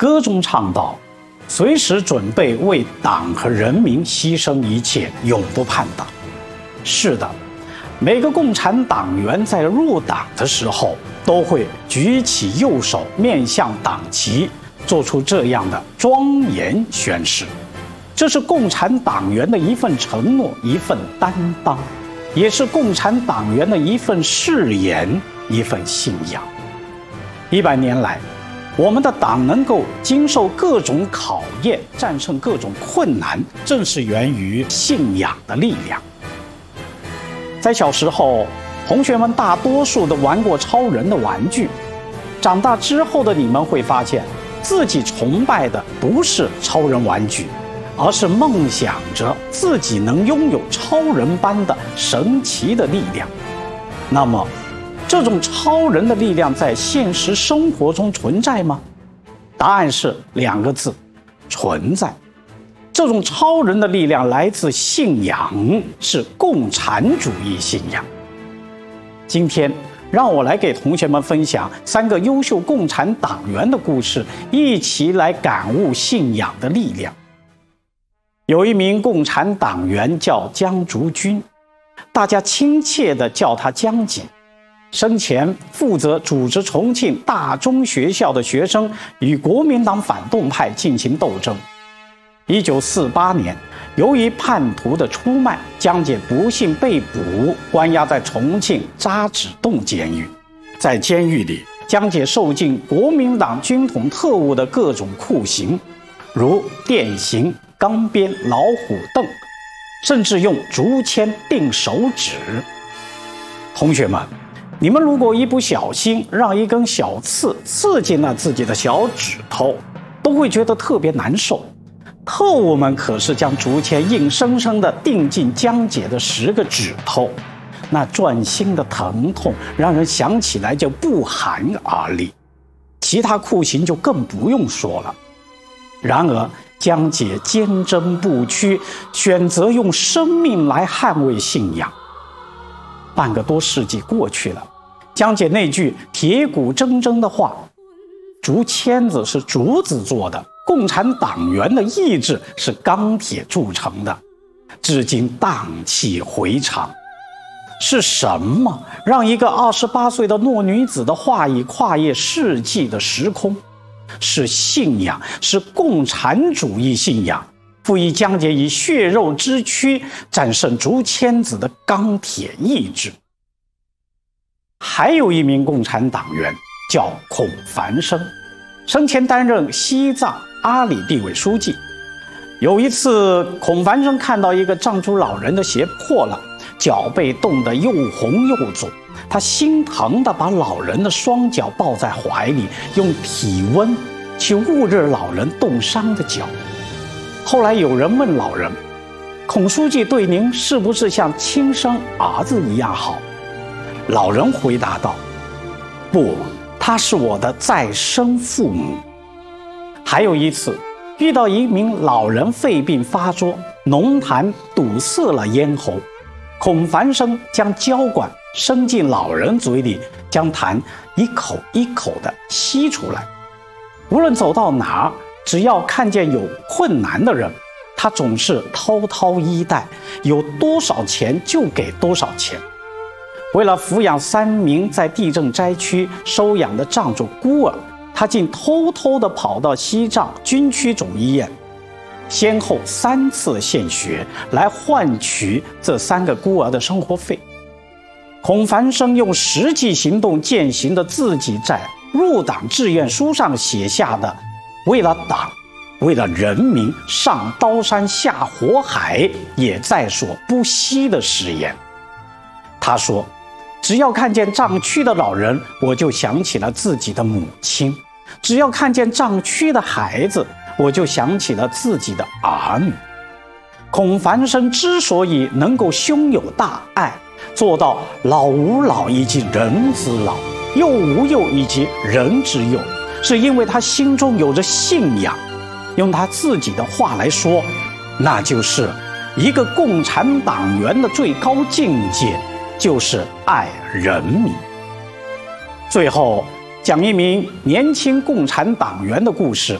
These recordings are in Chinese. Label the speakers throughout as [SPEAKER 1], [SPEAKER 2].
[SPEAKER 1] 歌中唱道：“随时准备为党和人民牺牲一切，永不叛党。”是的，每个共产党员在入党的时候，都会举起右手，面向党旗，做出这样的庄严宣誓。这是共产党员的一份承诺，一份担当，也是共产党员的一份誓言，一份信仰。100年来，我们的党能够经受各种考验，战胜各种困难，正是源于信仰的力量。在小时候，同学们大多数都玩过超人的玩具，长大之后的你们会发现，自己崇拜的不是超人玩具，而是梦想着自己能拥有超人般的神奇的力量。那么，这种超人的力量在现实生活中存在吗？答案是2个字：存在。这种超人的力量来自信仰，是共产主义信仰。今天，让我来给同学们分享3个优秀共产党员的故事，一起来感悟信仰的力量。有一名共产党员叫江竹君，大家亲切地叫他江姐。生前负责组织重庆大中学校的学生与国民党反动派进行斗争。1948年，由于叛徒的出卖，江姐不幸被捕，关押在重庆渣滓洞监狱。在监狱里，江姐受尽国民党军统特务的各种酷刑，如电刑、钢鞭、老虎凳，甚至用竹签钉手指。同学们，你们如果一不小心让一根小刺刺进了自己的小指头，都会觉得特别难受。特务们可是将竹签硬生生地钉进江姐的10个指头，那钻心的疼痛让人想起来就不寒而栗。其他酷刑就更不用说了。然而江姐坚贞不屈，选择用生命来捍卫信仰。半个多世纪过去了，江姐那句铁骨铮铮的话：“竹签子是竹子做的，共产党员的意志是钢铁铸成的”，至今荡气回肠。是什么让一个28岁的弱女子的话语跨越世纪的时空？是信仰，是共产主义信仰，赋予江姐以血肉之躯战胜竹签子的钢铁意志。还有一名共产党员叫孔繁生，生前担任西藏阿里地委书记。有一次，孔繁生看到一个藏族老人的鞋破了，脚被冻得又红又肿，他心疼地把老人的双脚抱在怀里，用体温去捂热老人冻伤的脚。后来有人问老人：“孔书记对您是不是像亲生儿子一样好？”老人回答道：“不，他是我的再生父母。”还有一次，遇到一名老人肺病发作，浓痰堵塞了咽喉，孔繁生将胶管伸进老人嘴里，将痰一口一口地吸出来。无论走到哪儿，只要看见有困难的人，他总是滔滔衣带，有多少钱就给多少钱。为了抚养3名在地震灾区收养的藏族孤儿，他竟偷偷地跑到西藏军区总医院，先后3次献血来换取这3个孤儿的生活费。孔繁生用实际行动践行的自己在入党志愿书上写下的“为了党，为了人民，上刀山下火海，也在所不惜”的誓言。他说：“只要看见藏区的老人，我就想起了自己的母亲；只要看见藏区的孩子，我就想起了自己的儿女。”孔繁生之所以能够胸有大爱，做到老吾老以及人之老，幼吾幼以及人之幼，是因为他心中有着信仰。用他自己的话来说，那就是一个共产党员的最高境界，就是爱人民。最后讲一名年轻共产党员的故事，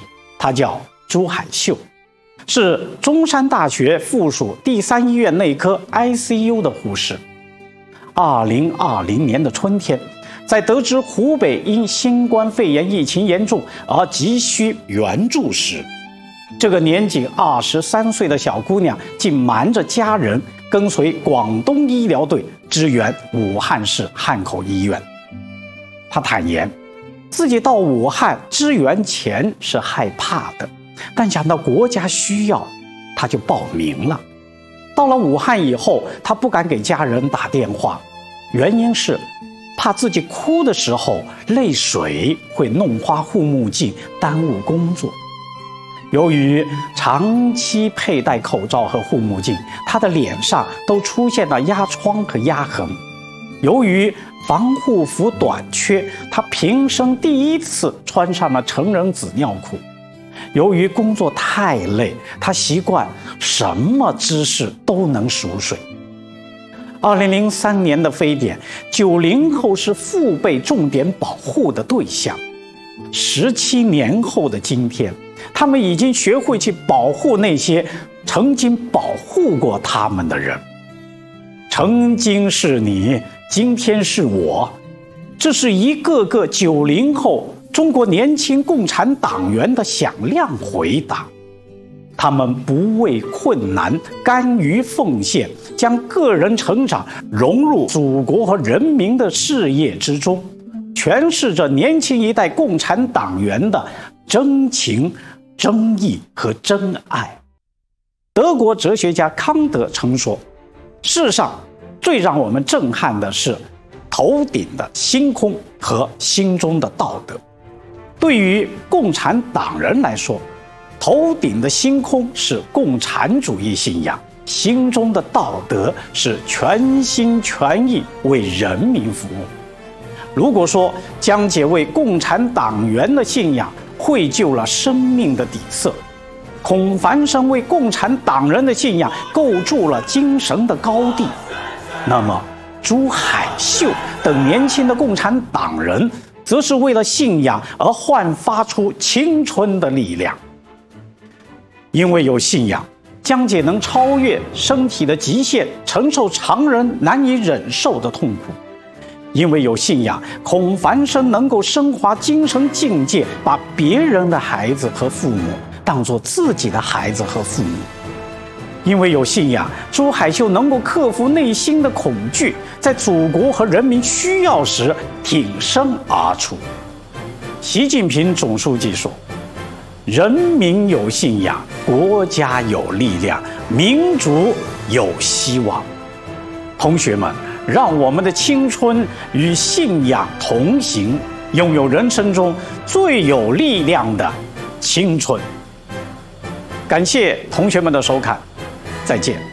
[SPEAKER 1] 他叫朱海秀，是中山大学附属第3医院内科 ICU 的护士。2020年的春天，在得知湖北因新冠肺炎疫情严重而急需援助时，这个年仅23岁的小姑娘竟瞒着家人跟随广东医疗队支援武汉市汉口医院。她坦言，自己到武汉支援前是害怕的，但想到国家需要，她就报名了。到了武汉以后，她不敢给家人打电话，原因是怕自己哭的时候泪水会弄花护目镜，耽误工作。由于长期佩戴口罩和护目镜，她的脸上都出现了压疮和压痕。由于防护服短缺，她平生第1次穿上了成人纸尿裤。由于工作太累，她习惯什么姿势都能熟睡。2003年的非典，90后是父辈重点保护的对象。17年后的今天，他们已经学会去保护那些曾经保护过他们的人。曾经是你，今天是我，这是一个个90后中国年轻共产党员的响亮回答。他们不畏困难，甘于奉献，将个人成长融入祖国和人民的事业之中，诠释着年轻一代共产党员的真情、真意和真爱。德国哲学家康德曾说，世上最让我们震撼的是头顶的星空和心中的道德。对于共产党人来说，头顶的星空是共产主义信仰，心中的道德是全心全意为人民服务。如果说江姐为共产党员的信仰绘就了生命的底色，孔繁生为共产党人的信仰构筑了精神的高地，那么朱海秀等年轻的共产党人则是为了信仰而焕发出青春的力量。因为有信仰，江姐能超越身体的极限，承受常人难以忍受的痛苦。因为有信仰，孔繁生能够升华精神境界，把别人的孩子和父母当作自己的孩子和父母。因为有信仰，朱海秀能够克服内心的恐惧，在祖国和人民需要时挺身而出。习近平总书记说，人民有信仰，国家有力量，民族有希望。同学们，让我们的青春与信仰同行，拥有人生中最有力量的青春。感谢同学们的收看，再见。